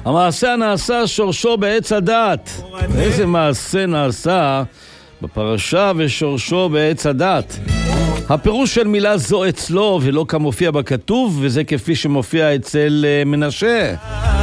המעשה הנעשה שורשו בעץ הדת. איזה מעשה נעשה בפרשה ושורשו בעץ הדת? הפירוש של מילה זו אצלו ולא כמופיע בכתוב, וזה כפי שמופיע אצל מנשה.